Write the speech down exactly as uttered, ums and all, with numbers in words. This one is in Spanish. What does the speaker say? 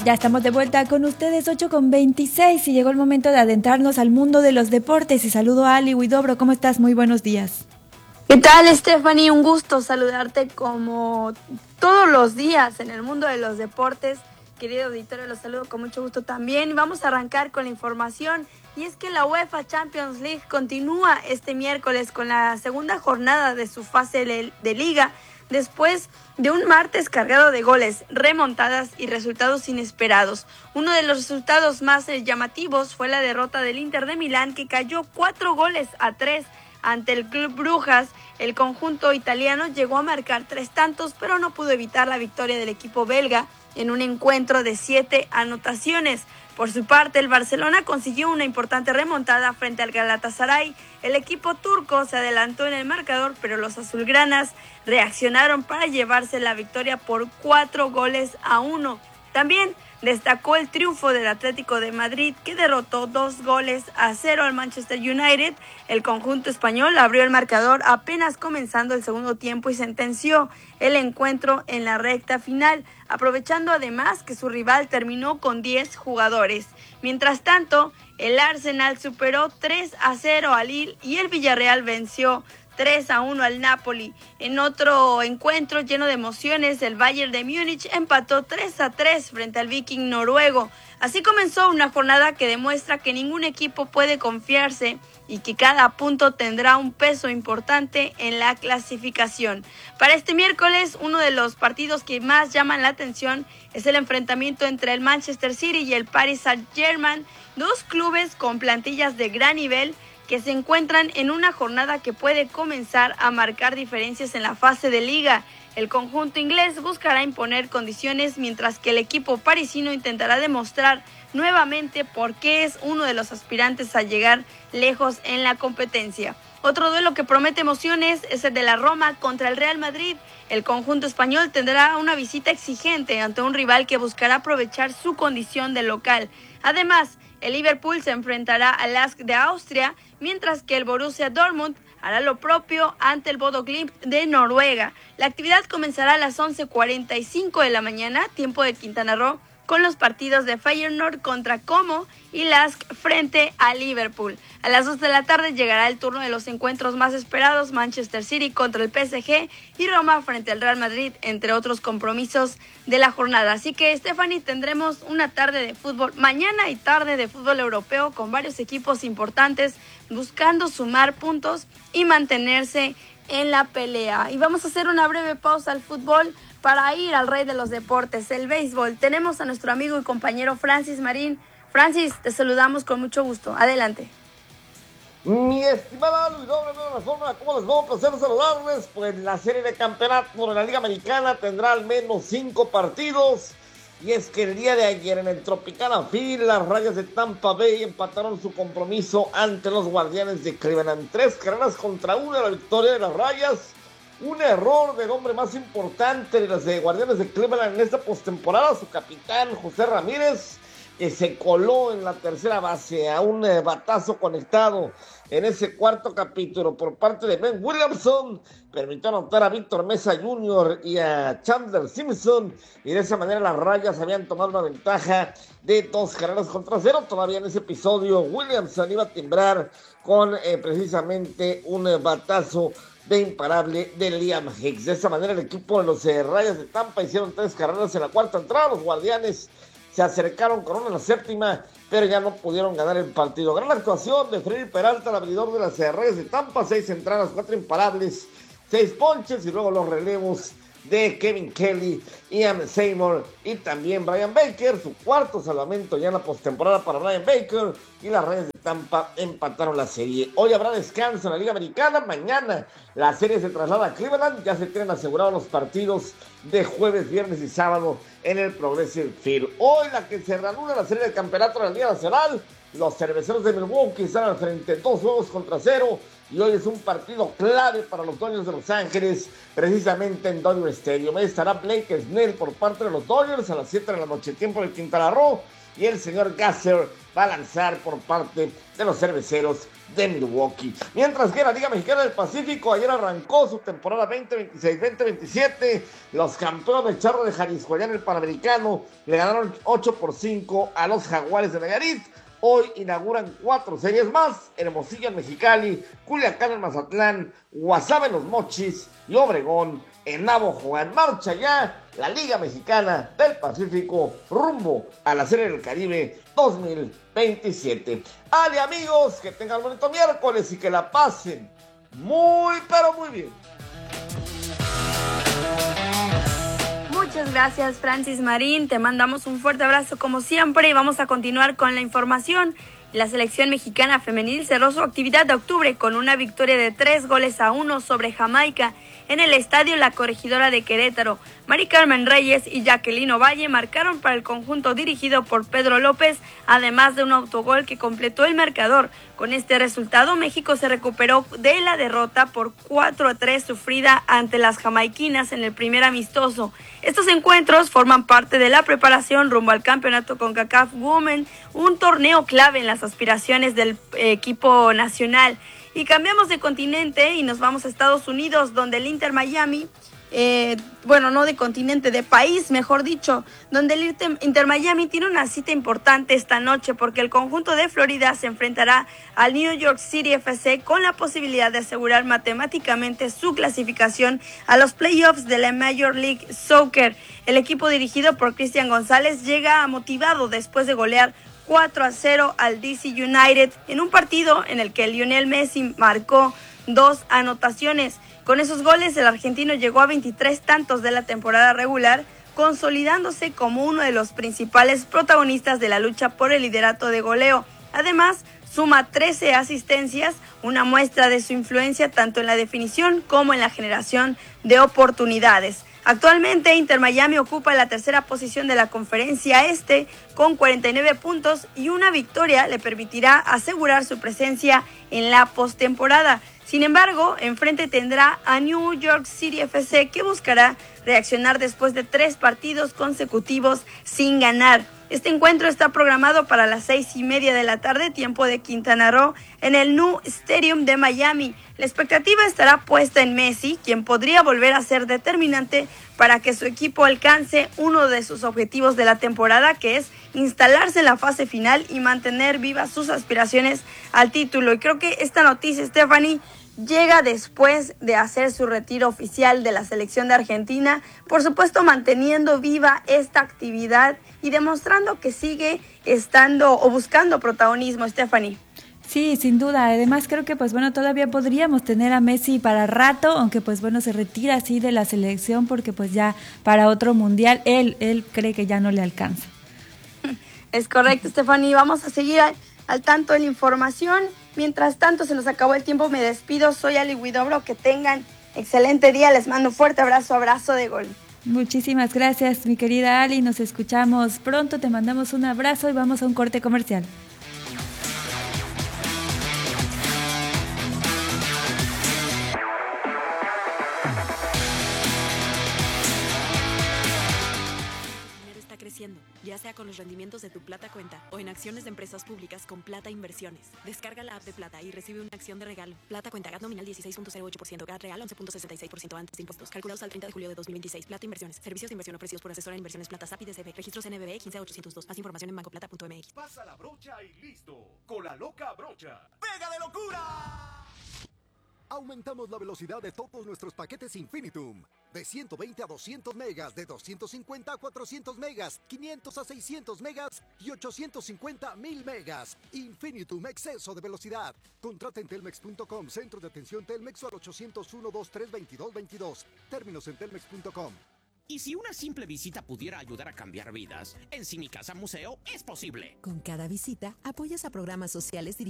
Ya estamos de vuelta con ustedes, ocho con veintiséis, y llegó el momento de adentrarnos al mundo de los deportes. Y saludo a Ali Huidobro. ¿Cómo estás? Muy buenos días. ¿Qué tal, Stephanie? Un gusto saludarte como todos los días en el mundo de los deportes. Querido auditorio, los saludo con mucho gusto también. Y vamos a arrancar con la información. Y es que la UEFA Champions League continúa este miércoles con la segunda jornada de su fase de liga, después de un martes cargado de goles, remontadas y resultados inesperados. Uno de los resultados más llamativos fue la derrota del Inter de Milán, que cayó cuatro goles a tres ante el Club Brujas. El conjunto italiano llegó a marcar tres tantos, pero no pudo evitar la victoria del equipo belga en un encuentro de siete anotaciones. Por su parte, el Barcelona consiguió una importante remontada frente al Galatasaray. El equipo turco se adelantó en el marcador, pero los azulgranas reaccionaron para llevarse la victoria por cuatro goles a uno. También destacó el triunfo del Atlético de Madrid, que derrotó dos goles a cero al Manchester United. El conjunto español abrió el marcador apenas comenzando el segundo tiempo y sentenció el encuentro en la recta final, aprovechando además que su rival terminó con diez jugadores. Mientras tanto, el Arsenal superó tres a cero al Lille y el Villarreal venció tres a uno al Napoli. En otro encuentro lleno de emociones, el Bayern de Múnich empató tres a tres frente al Viking noruego. Así comenzó una jornada que demuestra que ningún equipo puede confiarse y que cada punto tendrá un peso importante en la clasificación. Para este miércoles, uno de los partidos que más llaman la atención es el enfrentamiento entre el Manchester City y el Paris Saint-Germain, dos clubes con plantillas de gran nivel que se encuentran en una jornada que puede comenzar a marcar diferencias en la fase de liga. El conjunto inglés buscará imponer condiciones, mientras que el equipo parisino intentará demostrar nuevamente por qué es uno de los aspirantes a llegar lejos en la competencia. Otro duelo que promete emociones es el de la Roma contra el Real Madrid. El conjunto español tendrá una visita exigente ante un rival que buscará aprovechar su condición de local. Además, el Liverpool se enfrentará al Lask de Austria, mientras que el Borussia Dortmund hará lo propio ante el Bodo Glimt de Noruega. La actividad comenzará a las once cuarenta y cinco de la mañana, tiempo de Quintana Roo, con los partidos de Feyenoord contra Como y Lask frente a Liverpool. A las dos de la tarde llegará el turno de los encuentros más esperados: Manchester City contra el P S G y Roma frente al Real Madrid, entre otros compromisos de la jornada. Así que, Stephanie, tendremos una tarde de fútbol, mañana y tarde de fútbol europeo, con varios equipos importantes buscando sumar puntos y mantenerse en la pelea. Y vamos a hacer una breve pausa al fútbol para ir al rey de los deportes, el béisbol. Tenemos a nuestro amigo y compañero Francis Marín. Francis, te saludamos con mucho gusto. Adelante. Mi estimada Luis Doble, de la forma, ¿cómo les va? Un placer saludarles. Pues la serie de campeonato de la Liga Americana tendrá al menos cinco partidos. Y es que el día de ayer en el Tropicana Field, las Rayas de Tampa Bay empataron su compromiso ante los Guardianes de Cleveland. Tres carreras contra una, la victoria de las Rayas. Un error del hombre más importante de los de Guardianes de Cleveland en esta postemporada, su capitán José Ramírez, que se coló en la tercera base a un eh, batazo conectado en ese cuarto capítulo por parte de Ben Williamson. Permitió anotar a Víctor Mesa junior y a Chandler Simpson, y de esa manera las Rayas habían tomado una ventaja de dos carreras contra cero. Todavía en ese episodio Williamson iba a timbrar con eh, precisamente un eh, batazo de imparable de Liam Hicks. De esa manera el equipo de los eh, Rayas de Tampa hicieron tres carreras en la cuarta entrada. Los Guardianes se acercaron con una en la séptima, pero ya no pudieron ganar el partido. Gran actuación de Freddy Peralta, el abridor de las Reyes de Tampa. Seis entradas, cuatro imparables, seis ponches, y luego los relevos de Kevin Kelly, Ian Seymour y también Brian Baker. Su cuarto salvamento ya en la postemporada para Brian Baker, y las Reyes de Tampa empataron la serie. Hoy habrá descanso en la Liga Americana. Mañana la serie se traslada a Cleveland. Ya se tienen asegurados los partidos de jueves, viernes y sábado en el Progressive Field. Hoy la que se reanuda la serie de campeonato de la Liga Nacional. Los cerveceros de Milwaukee están al frente, dos juegos contra cero. Y hoy es un partido clave para los Dodgers de Los Ángeles, precisamente en Dodger Stadium. Ahí estará Blake Snell por parte de los Dodgers a las siete de la noche, tiempo de Quintana Roo. y el señor Gasser va a lanzar por parte de los cerveceros de Milwaukee. Mientras que la Liga Mexicana del Pacífico ayer arrancó su temporada veinte veintiséis veinte veintisiete. Los campeones Charro de Jalisco allá en el Panamericano le ganaron ocho por cinco a los Jaguares de Nayarit. Hoy inauguran cuatro series más: Hermosillo en Mexicali, Culiacán en Mazatlán, Guasave en Los Mochis y Obregón en Navojoa. En marcha ya la Liga Mexicana del Pacífico rumbo a la Serie del Caribe dos mil veintisiete. Ale, amigos, que tengan un bonito miércoles y que la pasen muy, pero muy bien. Muchas gracias, Francis Marín. Te mandamos un fuerte abrazo como siempre y vamos a continuar con la información. La selección mexicana femenil cerró su actividad de octubre con una victoria de tres goles a uno sobre Jamaica en el estadio La Corregidora de Querétaro. Mari Carmen Reyes y Jacqueline Ovalle marcaron para el conjunto dirigido por Pedro López, además de un autogol que completó el marcador. Con este resultado, México se recuperó de la derrota por cuatro a tres sufrida ante las jamaiquinas en el primer amistoso. Estos encuentros forman parte de la preparación rumbo al campeonato CONCACAF Women, un torneo clave en las aspiraciones del equipo nacional. Y cambiamos de continente y nos vamos a Estados Unidos, donde el Inter Miami, eh, bueno, no de continente, de país, mejor dicho, donde el Inter Miami tiene una cita importante esta noche porque el conjunto de Florida se enfrentará al New York City F C con la posibilidad de asegurar matemáticamente su clasificación a los playoffs de la Major League Soccer. El equipo dirigido por Cristian González llega motivado después de golear cuatro a cero al D C United en un partido en el que Lionel Messi marcó dos anotaciones. Con esos goles el argentino llegó a veintitrés tantos de la temporada regular, consolidándose como uno de los principales protagonistas de la lucha por el liderato de goleo. Además, suma trece asistencias, una muestra de su influencia tanto en la definición como en la generación de oportunidades. Actualmente Inter Miami ocupa la tercera posición de la conferencia este con cuarenta y nueve puntos y una victoria le permitirá asegurar su presencia en la postemporada. Sin embargo, enfrente tendrá a New York City F C que buscará reaccionar después de tres partidos consecutivos sin ganar. Este encuentro está programado para las seis y media de la tarde, tiempo de Quintana Roo, en el New Stadium de Miami. La expectativa estará puesta en Messi, quien podría volver a ser determinante para que su equipo alcance uno de sus objetivos de la temporada, que es instalarse en la fase final y mantener vivas sus aspiraciones al título. Y creo que esta noticia, Stephanie, llega después de hacer su retiro oficial de la selección de Argentina, por supuesto manteniendo viva esta actividad y demostrando que sigue estando o buscando protagonismo, Stephanie. Sí, sin duda. Además creo que pues bueno, todavía podríamos tener a Messi para rato, aunque pues bueno, se retira así de la selección porque pues ya para otro mundial él él cree que ya no le alcanza. Es correcto, Stephanie. Vamos a seguir al, al tanto de la información. Mientras tanto, se nos acabó el tiempo, me despido. Soy Ali Huidobro, que tengan excelente día. Les mando un fuerte abrazo, abrazo de gol. Muchísimas gracias, mi querida Ali. Nos escuchamos pronto. Te mandamos un abrazo y vamos a un corte comercial. Ya sea con los rendimientos de tu Plata Cuenta o en acciones de empresas públicas con Plata Inversiones. Descarga la app de Plata y recibe una acción de regalo. Plata Cuenta, G A T nominal dieciséis punto cero ocho por ciento, G A T real once punto sesenta y seis por ciento antes de impuestos. Calculados al treinta de julio de dos mil veintiséis. Plata Inversiones. Servicios de inversión ofrecidos por Asesora de Inversiones Plata S A P I D C B. Registros N B B quince ochocientos dos. Más información en bancoplata punto m x. Pasa la brocha y listo. Con la loca brocha. ¡Pega de locura! Aumentamos la velocidad de todos nuestros paquetes Infinitum. De ciento veinte a doscientos megas, de doscientos cincuenta a cuatrocientos megas, quinientos a seiscientos megas y ochocientos cincuenta a mil megas. Infinitum, exceso de velocidad. Contrata en telmex punto com, centro de atención Telmex o al ochocientos uno, veintitrés, veintidós, veintidós. Términos en telmex punto com. Y si una simple visita pudiera ayudar a cambiar vidas, en Cinicasa Museo es posible. Con cada visita, apoyas a programas sociales dirigidos